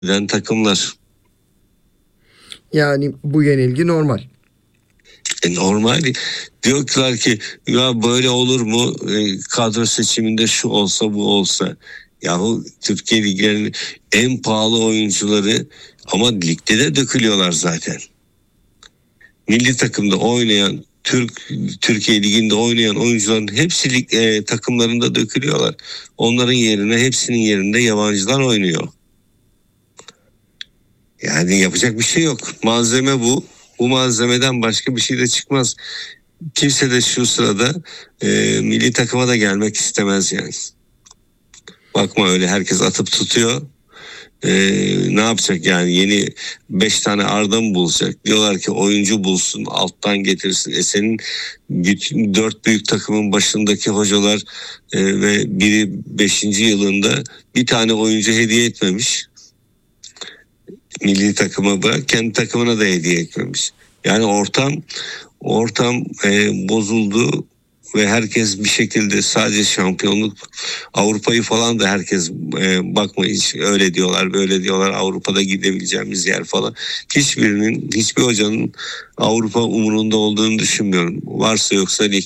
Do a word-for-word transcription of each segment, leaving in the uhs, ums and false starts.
eden takımlar. Yani bu yenilgi normal. E normal. Diyorlar ki ya böyle olur mu? E, kadro seçiminde şu olsa bu olsa. Yahu Türkiye Ligi'nin en pahalı oyuncuları ama ligde de dökülüyorlar zaten. Milli takımda oynayan Türk Türkiye Ligi'nde oynayan oyuncuların hepsi lig, e, takımlarında dökülüyorlar. Onların yerine hepsinin yerinde yabancılar oynuyor. Yani yapacak bir şey yok. Malzeme bu. Bu malzemeden başka bir şey de çıkmaz. Kimse de şu sırada e, milli takıma da gelmek istemez yani. Bakma öyle herkes atıp tutuyor. E, ne yapacak yani, yeni beş tane Arda mı bulacak? Diyorlar ki oyuncu bulsun, alttan getirsin. E senin bütün dört büyük takımın başındaki hocalar e, ve biri beşinci yılında bir tane oyuncu hediye etmemiş. Milli takıma bırak, kendi takımına da hediye etmemiş. Yani ortam ortam e, bozuldu ve herkes bir şekilde sadece şampiyonluk, Avrupa'yı falan da herkes e, bakma hiç öyle diyorlar böyle diyorlar, Avrupa'da gidebileceğimiz yer falan. Hiçbirinin, hiçbir hocanın Avrupa umurunda olduğunu düşünmüyorum. Varsa yoksa lig.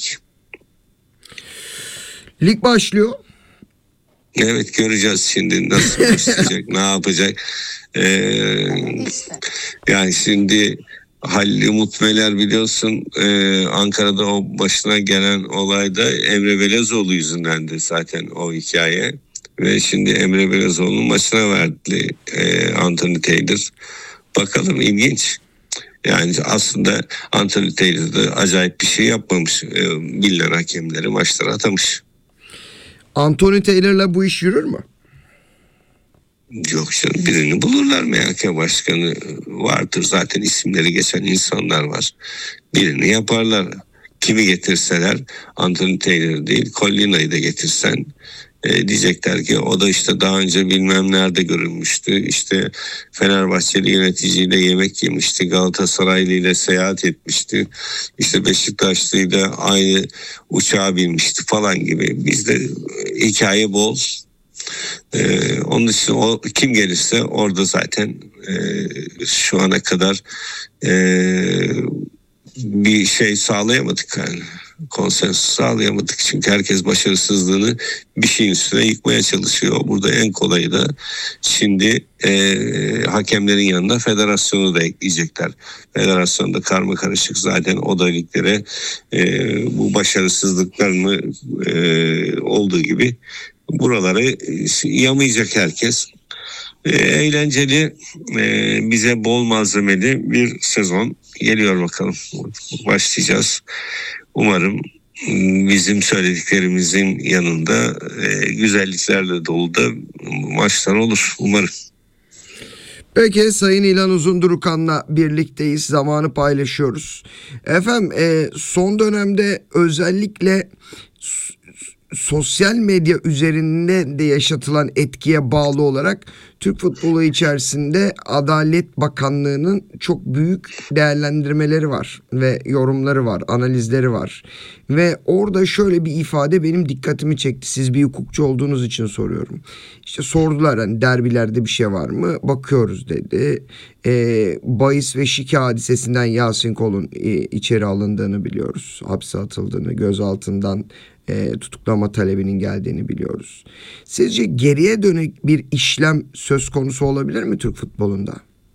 Lig başlıyor. Evet, göreceğiz şimdi nasıl başlayacak, ne yapacak. Ee, yani şimdi Halil Umut Meler biliyorsun e, Ankara'da o başına gelen olayda Emre Belezoğlu yüzündendi zaten o hikaye. Ve şimdi Emre Belezoğlu'nun başına verdi e, Anthony Taylor. Bakalım, ilginç. Yani aslında Anthony Taylor da acayip bir şey yapmamış. E, bilinen hakemleri maçlara atamış. Anthony Taylor'la bu iş yürür mü? Yok canım, birini bulurlar. M H K başkanı vardır zaten, isimleri geçen insanlar var. Birini yaparlar. Kimi getirseler, Anthony Taylor değil Collina'yı da getirsen e, diyecekler ki o da işte daha önce bilmem nerede görülmüştü. İşte Fenerbahçeli yöneticiyle yemek yemişti. Galatasaraylı ile seyahat etmişti. İşte Beşiktaşlı ile aynı uçağa binmişti falan gibi. Bizde hikaye bol. Ee, onun için o kim gelirse orada zaten e, şu ana kadar e, bir şey sağlayamadık yani. Konsensus sağlayamadık çünkü herkes başarısızlığını bir şeyin üstüne yıkmaya çalışıyor. Burada en kolayı da şimdi e, hakemlerin yanına federasyonu da ekleyecekler. Federasyonda karma karışık zaten, o da liglere e, bu başarısızlıklarını e, olduğu gibi buraları yamayacak herkes. E, eğlenceli, e, bize bol malzemeli bir sezon geliyor bakalım. Başlayacağız. Umarım bizim söylediklerimizin yanında e, güzelliklerle dolu da maçlar olur. Umarım. Peki Sayın İlhan Uzundurukan'la birlikteyiz. Zamanı paylaşıyoruz. Efendim e, son dönemde özellikle sosyal medya üzerinde de yaşatılan etkiye bağlı olarak Türk futbolu içerisinde Adalet Bakanlığı'nın çok büyük değerlendirmeleri var ve yorumları var, analizleri var. Ve orada şöyle bir ifade benim dikkatimi çekti. Siz bir hukukçu olduğunuz için soruyorum. İşte sordular hani derbilerde bir şey var mı? Bakıyoruz dedi. E, bahis ve şike hadisesinden Yasin Kol'un e, içeri alındığını biliyoruz. Hapse atıldığını, gözaltından E, tutuklama talebinin geldiğini biliyoruz. Sizce geriye dönük bir işlem söz konusu olabilir mi Türk futbolunda?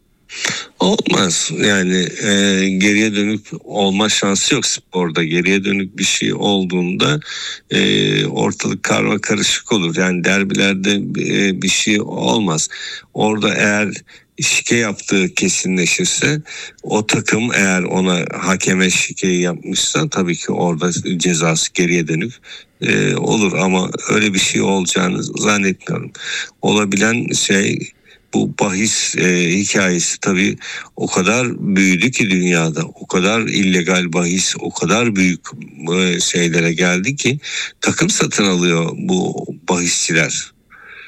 Olmaz. Yani e, geriye dönük olma şansı yok sporda. Geriye dönük bir şey olduğunda e, ortalık karma karışık olur. Yani derbilerde e, bir şey olmaz. Orada eğer şike yaptığı kesinleşirse, o takım eğer ona hakeme şikeyi yapmışsa tabii ki orada cezası geriye dönük e, olur, ama öyle bir şey olacağını zannetmiyorum. Olabilen şey bu bahis e, hikayesi tabii o kadar büyüdü ki dünyada, o kadar illegal bahis o kadar büyük e, şeylere geldi ki takım satın alıyor bu bahisçiler.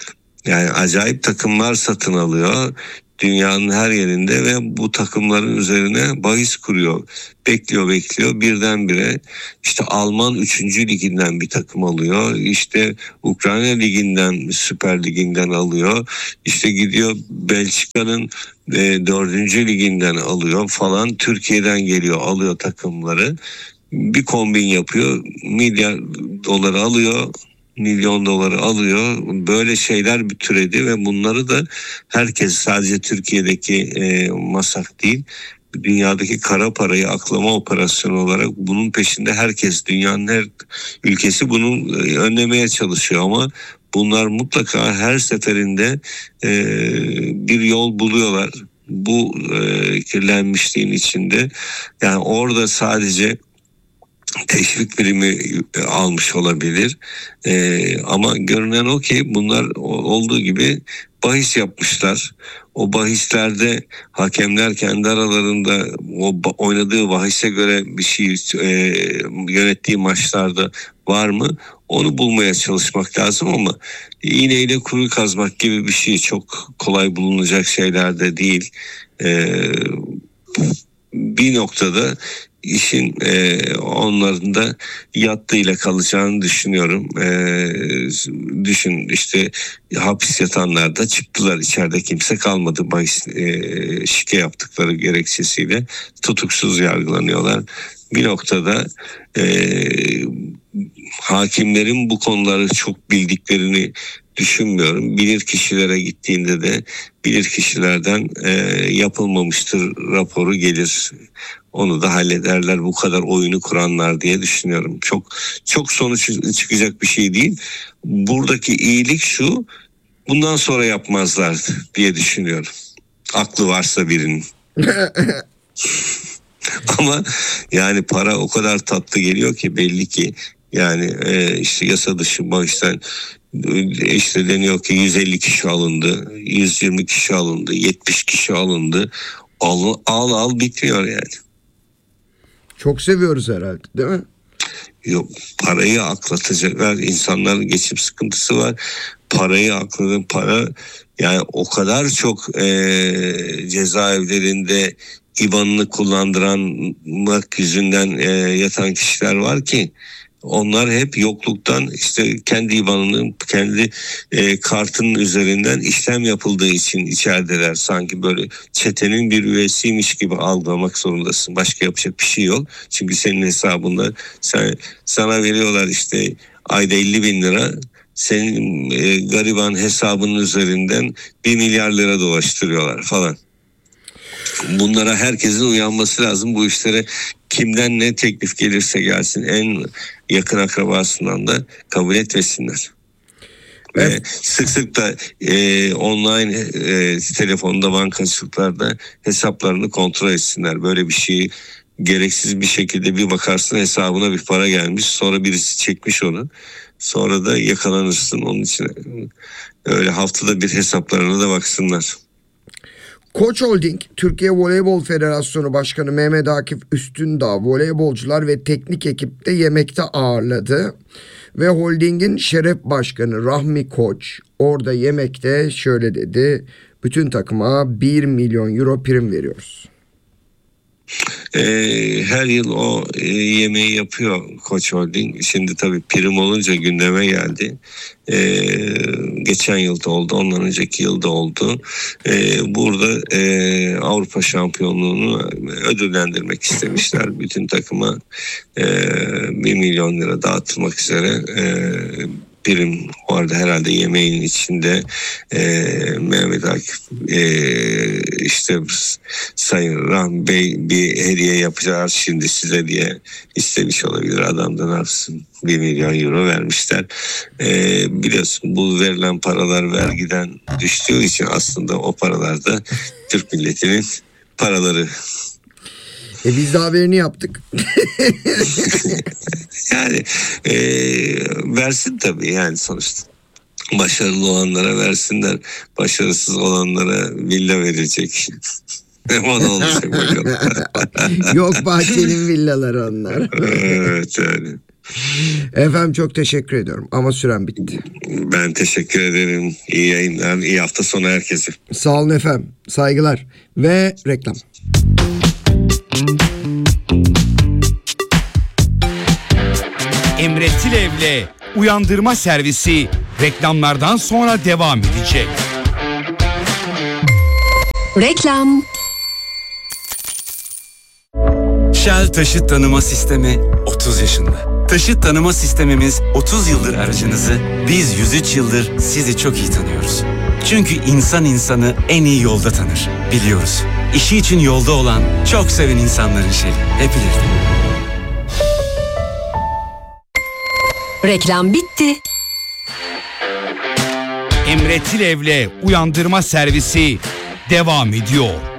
Yani acayip takımlar satın alıyor dünyanın her yerinde ve bu takımların üzerine bahis kuruyor. Bekliyor bekliyor birdenbire işte Alman üçüncü liginden bir takım alıyor. İşte Ukrayna liginden, Süper Liginden alıyor. İşte gidiyor Belçika'nın e, dördüncü liginden alıyor falan. Türkiye'den geliyor alıyor takımları. Bir kombin yapıyor. Milyar doları alıyor. Milyon doları alıyor. Böyle şeyler bir türedi ve bunları da herkes, sadece Türkiye'deki e, masak değil, dünyadaki kara parayı aklama operasyonu olarak bunun peşinde herkes, dünyanın her ülkesi bunu e, önlemeye çalışıyor ama bunlar mutlaka her seferinde e, bir yol buluyorlar. Bu e, kirlenmişliğin içinde, yani orada sadece teşvik primi almış olabilir. Ee, ama görünen o ki bunlar olduğu gibi bahis yapmışlar. O bahislerde hakemler kendi aralarında o oynadığı bahise göre bir şey e, yönettiği maçlarda var mı? Onu bulmaya çalışmak lazım ama iğneyle kuyu kazmak gibi bir şey çok kolay bulunacak şeyler de değil. Ee, bir noktada işin e, onların da yattığıyla kalacağını düşünüyorum. E, düşün işte, hapis yatanlar da çıktılar, içeride kimse kalmadı bahis e, şike yaptıkları gerekçesiyle tutuksuz yargılanıyorlar. Bir noktada e, hakimlerin bu konuları çok bildiklerini düşünmüyorum. Bilir kişilere gittiğinde de bilir kişilerden e, yapılmamıştır raporu gelir. Onu da hallederler bu kadar oyunu kuranlar diye düşünüyorum. Çok çok sonuç çıkacak bir şey değil. Buradaki iyilik şu: bundan sonra yapmazlar diye düşünüyorum. Aklı varsa birinin. Ama yani para o kadar tatlı geliyor ki belli ki, yani e, işte yasa dışı bahisten işte deniyor ki yüz elli kişi alındı, yüz yirmi kişi alındı, yetmiş kişi alındı. Al al, al bitmiyor yani. Çok seviyoruz herhalde, değil mi? Yok, parayı aklatacaklar. İnsanların geçim sıkıntısı var. Parayı akladın, para yani o kadar çok e, cezaevlerinde İ B A N'ını kullandıranmak yüzünden e, yatan kişiler var ki onlar hep yokluktan, işte kendi İ B A N'ının, kendi e, kartının üzerinden işlem yapıldığı için içerideler. Sanki böyle çetenin bir üyesiymiş gibi algılamak zorundasın. Başka yapacak bir şey yok. Çünkü senin hesabında sen, sana veriyorlar işte ayda elli bin lira. Senin e, gariban hesabının üzerinden bir milyar lira dolaştırıyorlar falan. Bunlara herkesin uyanması lazım. Bu işlere kimden ne teklif gelirse gelsin, en yakın akrabasından da kabul etmesinler. Evet. Ve sık sık da e, online e, telefonda, bankacılıklarda hesaplarını kontrol etsinler. Böyle bir şeyi gereksiz bir şekilde bir bakarsın hesabına bir para gelmiş, sonra birisi çekmiş onu. Sonra da yakalanırsın. Onun için öyle haftada bir hesaplarına da baksınlar. Koç Holding, Türkiye Voleybol Federasyonu Başkanı Mehmet Akif Üstündağ voleybolcular ve teknik ekipte yemekte ağırladı. Ve holdingin şeref başkanı Rahmi Koç orada yemekte şöyle dedi: bütün takıma bir milyon euro prim veriyoruz. Ee, her yıl o e, yemeği yapıyor Koç Holding. Şimdi tabii prim olunca gündeme geldi. Ee, geçen yılda oldu, ondan önceki yılda oldu. Ee, burada e, Avrupa şampiyonluğunu ödüllendirmek istemişler. Bütün takıma e, bir milyon lira dağıtılmak üzere e, prim vardı herhalde yemeğin içinde. e, Mehmet Akif e, işte Sayın Rahmi Bey bir hediye yapacağız şimdi size diye istemiş olabilir. Adam da ne yapsın, bir milyon euro vermişler. E, biliyorsun bu verilen paralar vergiden düştüğü için aslında o paralar da Türk milletinin paraları. E biz de haberini yaptık. Yani e, versin tabii, yani sonuçta başarılı olanlara versinler, başarısız olanlara villa verecek. O ne olacak bakalım. Yok, Bahçeli'nin villaları onlar. Evet, yani. Efendim çok teşekkür ediyorum ama süren bitti. Ben teşekkür ederim. İyi yayınlar, iyi hafta sonu herkese. Sağ olun efendim. Saygılar ve reklam. Emre Tilev'le Uyandırma Servisi reklamlardan sonra devam edecek. Reklam. Shell Taşıt Tanıma Sistemi otuz yaşında. Taşıt tanıma sistemimiz otuz yıldır aracınızı, biz yüz üç yıldır sizi çok iyi tanıyoruz. Çünkü insan insanı en iyi yolda tanır, biliyoruz. İşi için yolda olan, çok seven insanların Shell'i. Hep ileride. Reklam bitti. Emre Tilev'le Uyandırma Servisi devam ediyor.